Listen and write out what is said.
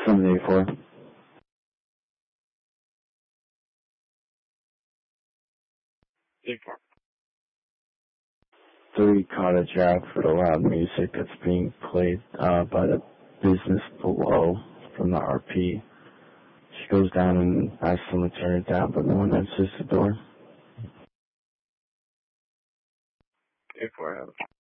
784. 3 Cottage Ave for the loud music that's being played by the business below from the RP. She goes down and asks someone to turn it down, but no one answers the door. 8-4.